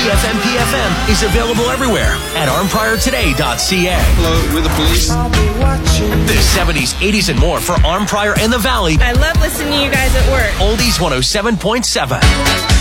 PFM PFM is available everywhere at armpriortoday.ca. Hello, we're the police. The 70s, 80s, and more for Arm Prior and the Valley. I love listening to you guys at work. Oldies 107.7.